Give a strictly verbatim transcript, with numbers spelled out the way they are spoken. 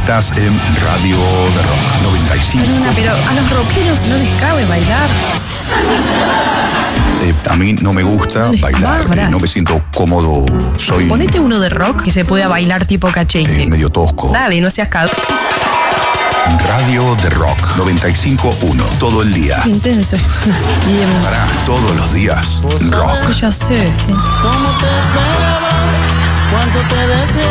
Estás en Radio de Rock noventa y cinco. Pero, pero a los rockeros no les cabe bailar. Eh, a mí no me gusta No les bailar, cabra. eh, no me siento cómodo. Soy Ponete uno de rock que se pueda bailar tipo cachengue. eh, medio tosco. Dale, no seas cagado. Radio de Rock noventa y cinco punto uno. Todo el día. Qué intenso. Bien. Para todos los días. Rock. Ya sé, sí. ¿Cómo te esperaba? ¿Cuánto te deseo?